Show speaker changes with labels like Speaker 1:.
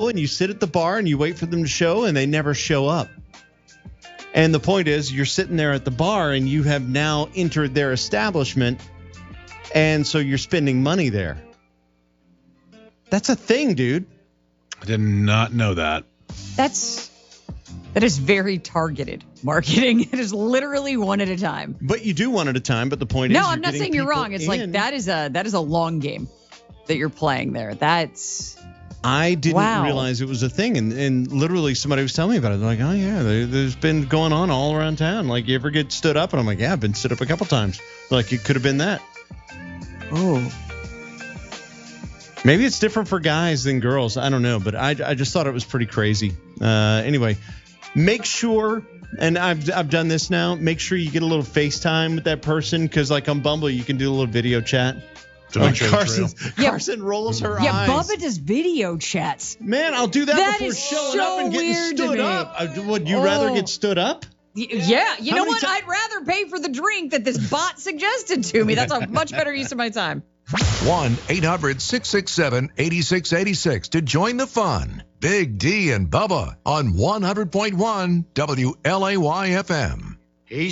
Speaker 1: show and you sit at the bar and you wait for them to show and they never show up. And the point is, you're sitting there at the bar and you have now entered their establishment, and so you're spending money there. That's a thing, dude.
Speaker 2: I did not know that.
Speaker 3: That is very targeted marketing. It is literally one at a time.
Speaker 1: But you do one at a time. But the point is,
Speaker 3: no, I'm not saying you're wrong. It's like that is a long game that you're playing there.
Speaker 1: I didn't realize it was a thing, and literally somebody was telling me about it. They're like, oh yeah, there's been going on all around town. Like, you ever get stood up? And I'm like, yeah, I've been stood up a couple times. Like, it could have been that.
Speaker 3: Oh.
Speaker 1: Maybe it's different for guys than girls. I don't know, but I just thought it was pretty crazy. Anyway, make sure, and I've done this now, make sure you get a little FaceTime with that person, because like on Bumble, you can do a little video chat. Carson rolls her eyes.
Speaker 3: Yeah, Bubba does video chats.
Speaker 1: Man, I'll do that before showing up and getting stood up. Would you rather get stood up?
Speaker 3: Yeah, you know what? I'd rather pay for the drink that this bot suggested to me. That's a much better use of my time.
Speaker 4: 1-800-667-8686 to join the fun. Big D and Bubba on 100.1 WLAY-FM.